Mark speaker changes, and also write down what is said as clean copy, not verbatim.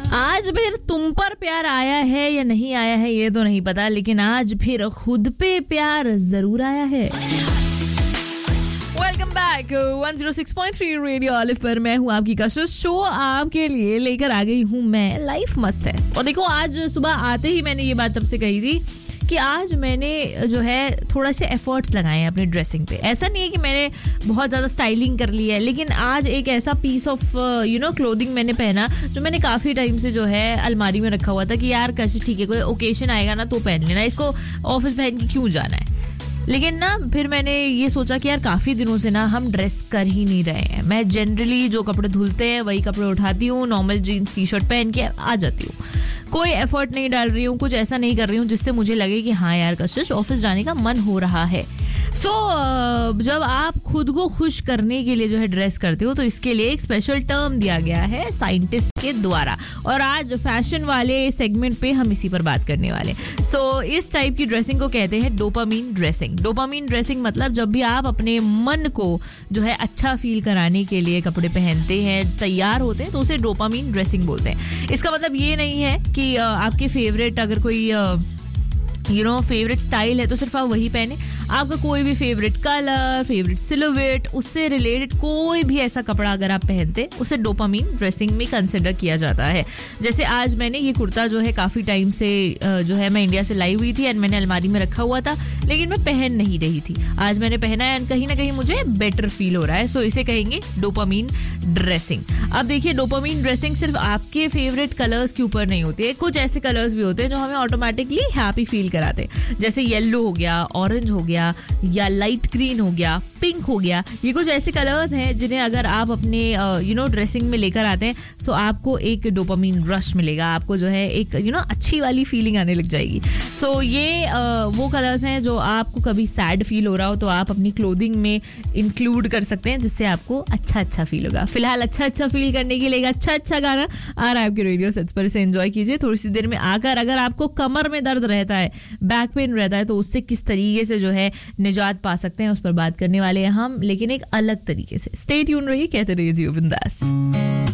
Speaker 1: आज फिर तुम पर प्यार आया है या नहीं आया है ये तो नहीं पता, लेकिन आज फिर खुद पे प्यार जरूर आया है। वेलकम बैक 106.3 रेडियो ऑलिव पर मैं हूँ आपकी कशिश। शो आपके लिए लेकर आ गई हूँ मैं, लाइफ मस्त है। और देखो, आज सुबह आते ही मैंने ये बात सबसे कही थी कि आज मैंने जो है थोड़ा से एफर्ट्स लगाए हैं अपनी ड्रेसिंग पे। ऐसा नहीं है कि मैंने बहुत ज़्यादा स्टाइलिंग कर ली है, लेकिन आज एक ऐसा पीस ऑफ क्लोथिंग मैंने पहना जो मैंने काफ़ी टाइम से जो है अलमारी में रखा हुआ था कि यार कैसे ठीक है, कोई ओकेशन आएगा ना तो पहन लेना, इसको ऑफिस पहन के क्यों जाना है। लेकिन ना फिर मैंने ये सोचा कि यार काफ़ी दिनों से ना हम ड्रेस कर ही नहीं रहे हैं। मैं जनरली जो कपड़े धुलते हैं वही कपड़े उठाती हूँ, नॉर्मल जीन्स टी शर्ट पहन के आ जाती हूँ। कोई एफर्ट नहीं डाल रही हूँ, कुछ ऐसा नहीं कर रही हूँ जिससे मुझे लगे कि हाँ यार कशिश ऑफिस जाने का मन हो रहा है। जब आप खुद को खुश करने के लिए जो है ड्रेस करते हो तो इसके लिए एक स्पेशल टर्म दिया गया है साइंटिस्ट के द्वारा, और आज फैशन वाले सेगमेंट पे हम इसी पर बात करने वाले। इस टाइप की ड्रेसिंग को कहते हैं डोपामीन ड्रेसिंग। डोपामीन ड्रेसिंग मतलब जब भी आप अपने मन को जो है अच्छा फील कराने के लिए कपड़े पहनते हैं, तैयार होते हैं, तो उसे डोपामीन ड्रेसिंग बोलते हैं। इसका मतलब ये नहीं है कि आपके फेवरेट अगर कोई फेवरेट स्टाइल है तो सिर्फ आप वही पहने। आपका कोई भी फेवरेट कलर, फेवरेट सिलुएट, उससे रिलेटेड कोई भी ऐसा कपड़ा अगर आप पहनते उसे डोपामीन ड्रेसिंग में कंसिडर किया जाता है। जैसे आज मैंने ये कुर्ता जो है काफ़ी टाइम से जो है मैं इंडिया से लाई हुई थी एंड मैंने अलमारी में रखा हुआ था, लेकिन मैं पहन नहीं रही थी। आज मैंने पहना है एंड कहीं ना कहीं मुझे बेटर फील हो रहा है। सो इसे कहेंगे डोपामीन ड्रेसिंग। अब देखिए, डोपामीन ड्रेसिंग सिर्फ आपके फेवरेट कलर्स के ऊपर नहीं होती है। कुछ ऐसे कलर्स भी होते हैं जो हमें ऑटोमेटिकली हैप्पी फील कराते हैं, जैसे येलो हो गया, ऑरेंज हो गया, या लाइट ग्रीन हो गया, पिंक हो गया। ये कुछ ऐसे कलर्स हैं जिन्हें अगर आप अपने ड्रेसिंग में लेकर आते हैं सो आपको एक डोपामीन रश मिलेगा, आपको जो है एक अच्छी वाली फीलिंग आने लग जाएगी। ये वो कलर्स हैं जो आपको कभी सैड फील हो रहा हो तो आप अपनी क्लोथिंग में इंक्लूड कर सकते हैं, जिससे आपको अच्छा फील होगा। फिलहाल अच्छा फील करने के लिए अच्छा गाना आ रहा है आपके रेडियो सेट्स पर, इसे एंजॉय कीजिए। थोड़ी सी देर में आकर अगर आपको कमर में दर्द रहता है, बैक पेन रहता है, तो उससे किस तरीके से जो है निजात पा सकते हैं उस पर बात करने वाले हैं हम, लेकिन एक अलग तरीके से। स्टे ट्यून रहिए, कहते रहिए जियो बिंदास।